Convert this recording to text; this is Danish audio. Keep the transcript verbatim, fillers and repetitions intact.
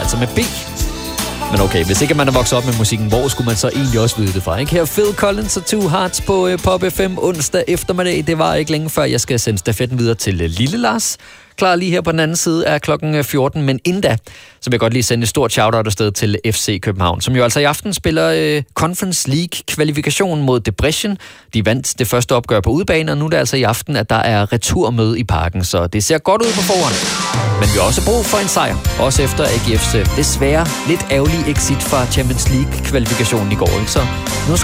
altså med B. Men okay, hvis ikke man er vokset op med musikken, hvor skulle man så egentlig også vide det fra, ikke? Her Phil Collins og Two Hearts på uh, Pop F M onsdag eftermiddag. Det var ikke længe før, jeg skal sende stafetten videre til uh, Lille Lars. Klar lige her på den anden side af klokken fjorten, men inden da, så vil jeg godt lige sende et stort shout-out afsted til F C København, som jo altså i aften spiller uh, Conference League-kvalifikation mod Debrecen. De vandt det første opgør på udebane, og nu er det altså i aften, at der er returmøde i parken, så det ser godt ud på forhånd. Men vi har også brug for en sejr, også efter A G F's desværre lidt ærgerlige exit fra Champions League-kvalifikationen i går, ikke? Så nu